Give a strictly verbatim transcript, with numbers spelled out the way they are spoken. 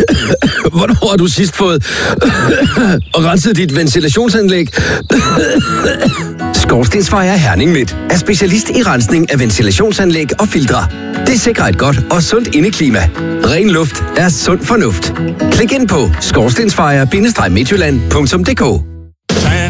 Hvornår har du sidst fået og renset dit ventilationsanlæg? Skorstensfejer Herning Midt er specialist i rensning af ventilationsanlæg og filtre. Det sikrer et godt og sundt indeklima. Ren luft er sund fornuft. Klik ind på skorstensfejer bindestreg midtjylland punktum d k.